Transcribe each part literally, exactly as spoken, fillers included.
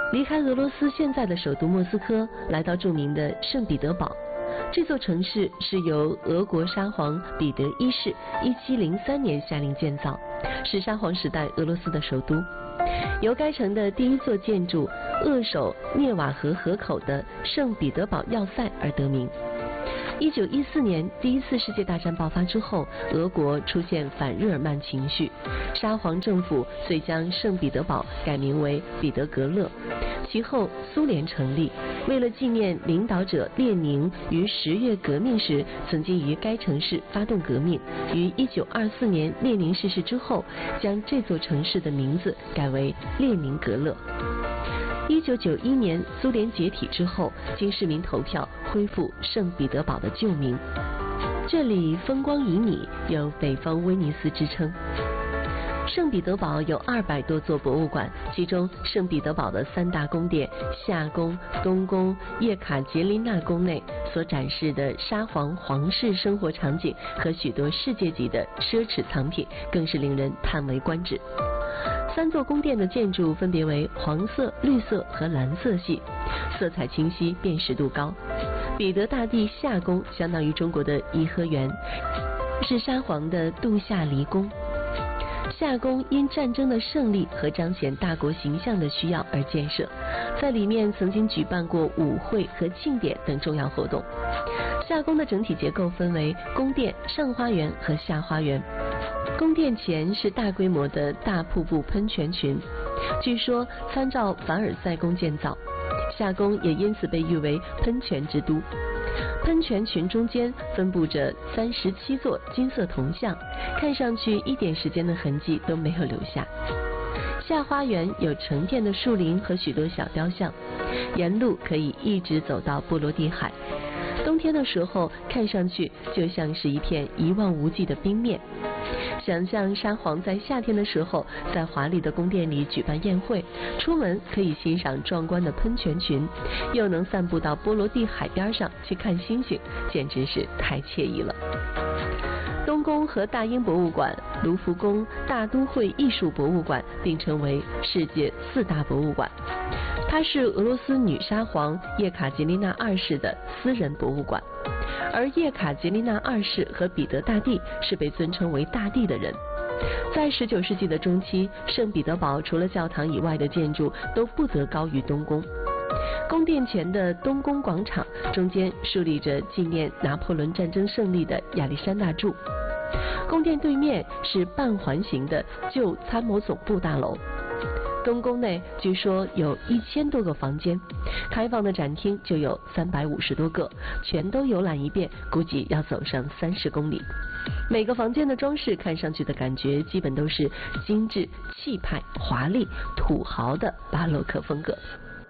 离开俄罗斯现在的首都莫斯科，来到著名的圣彼得堡。这座城市是由俄国沙皇彼得一世一七零三年下令建造，是沙皇时代俄罗斯的首都。由该城的第一座建筑扼守涅瓦河河口的圣彼得堡要塞而得名。一九一四年，第一次世界大战爆发之后，俄国出现反日耳曼情绪，沙皇政府遂将圣彼得堡改名为彼得格勒。其后，苏联成立，为了纪念领导者列宁于十月革命时曾经于该城市发动革命，于一九二四年列宁逝世之后，将这座城市的名字改为列宁格勒。一九九一年，苏联解体之后，经市民投票恢复圣彼得堡的旧名。这里风光旖旎，有北方威尼斯之称。圣彼得堡有二百多座博物馆，其中圣彼得堡的三大宫殿夏宫、东宫、叶卡捷琳娜宫内所展示的沙皇皇室生活场景和许多世界级的奢侈藏品，更是令人叹为观止。三座宫殿的建筑分别为黄色、绿色和蓝色系，色彩清晰，辨识度高。彼得大帝夏宫相当于中国的颐和园，是沙皇的度夏离宫。夏宫因战争的胜利和彰显大国形象的需要而建设，在里面曾经举办过舞会和庆典等重要活动。夏宫的整体结构分为宫殿、上花园和下花园。宫殿前是大规模的大瀑布喷泉群，据说参照凡尔赛宫建造，夏宫也因此被誉为喷泉之都。喷泉群中间分布着三十七座金色铜像，看上去一点时间的痕迹都没有留下。下花园有成片的树林和许多小雕像，沿路可以一直走到波罗的海。冬天的时候，看上去就像是一片一望无际的冰面。想象沙皇在夏天的时候，在华丽的宫殿里举办宴会，出门可以欣赏壮观的喷泉群，又能散步到波罗的海边上去看星星，简直是太惬意了。东宫和大英博物馆、卢浮宫、大都会艺术博物馆并称为世界四大博物馆。它是俄罗斯女沙皇叶卡捷琳娜二世的私人博物馆，而叶卡捷琳娜二世和彼得大帝是被尊称为大帝的人。在十九世纪的中期，圣彼得堡除了教堂以外的建筑都不得高于东宫。宫殿前的东宫广场中间竖立着纪念拿破仑战争胜利的亚历山大柱。宫殿对面是半环形的旧参谋总部大楼。东宫内据说有一千多个房间，开放的展厅就有三百五十多个，全都游览一遍，估计要走上三十公里。每个房间的装饰看上去的感觉基本都是精致、气派、华丽、土豪的巴洛克风格。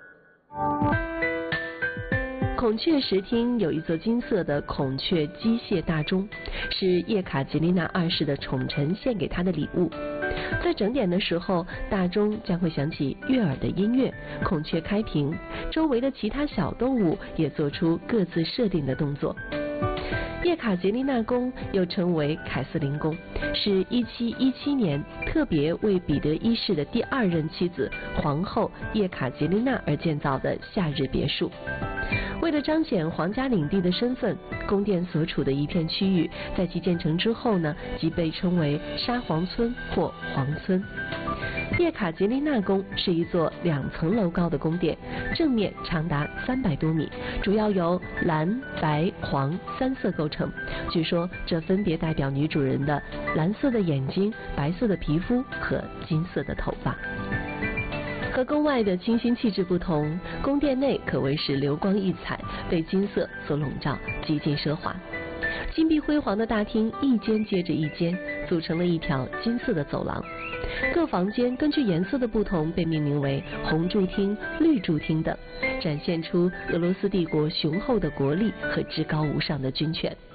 孔雀石厅有一座金色的孔雀机械大钟，是叶卡捷琳娜二世的宠臣献给她的礼物。在整点的时候，大钟将会响起悦耳的音乐，孔雀开屏，周围的其他小动物也做出各自设定的动作。叶卡捷琳娜宫又称为凯瑟琳宫，是一七一七年特别为彼得一世的第二任妻子皇后叶卡捷琳娜而建造的夏日别墅。为了彰显皇家领地的身份，宫殿所处的一片区域在其建成之后呢，即被称为沙皇村或皇村。叶卡捷琳娜宫是一座两层楼高的宫殿，正面长达三百多米，主要由蓝、白、黄三色构成。据说这分别代表女主人的蓝色的眼睛、白色的皮肤和金色的头发。和宫外的清新气质不同，宫殿内可谓是流光溢彩，被金色所笼罩，极尽奢华。金碧辉煌的大厅一间接着一间，组成了一条金色的走廊。各房间根据颜色的不同被命名为红柱厅、绿柱厅等，展现出俄罗斯帝国雄厚的国力和至高无上的军权。